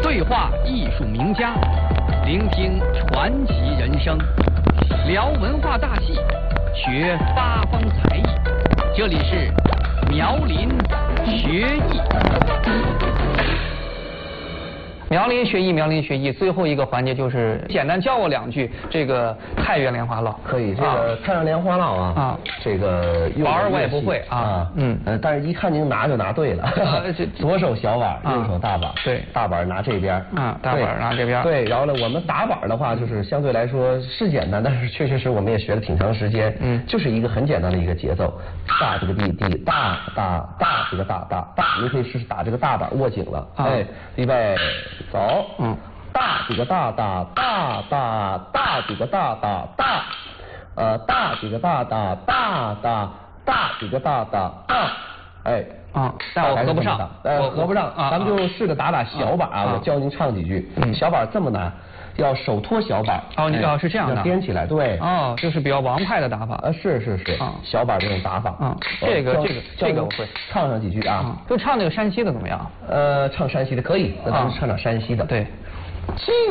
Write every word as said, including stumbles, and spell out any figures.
对话艺术名家，聆听传奇人生，聊文化大戏，学八方才艺。这里是苗林学艺。苗林学艺，苗林学艺，最后一个环节就是简单教我两句这个太原莲花落。 可以，这个太原莲花落啊，啊，这个玩儿我也不会啊，嗯， 呃，但是一看您拿就拿对了，左手小板，右手大板，对，大板拿这边， 啊，大板拿这边， 对，然后呢，我们打板的话，就是相对来说是简单，但是确确实我们也学了挺长时间，嗯，就是一个很简单的一个节奏，大这个地地，大大大这个大大大，你可以试试打这个大板握紧了，哎，预备。走，嗯，大几个大大大大大几个大大大，呃，大几个大大大大大几个大大大，哎， 啊，但我合不上， 呃，合不上，咱们就试着打打小板啊，我教您唱几句。小板这么难，要手托小板。 哦，你要是这样的， 要颠起来，对。 哦，就是比较王派的打法。 呃，是是是，小板这种打法。 啊，这个这个这个我会。 唱上几句啊。 就唱那个山西的怎么样？ 呃，唱山西的可以，那咱们唱唱山西的。 对。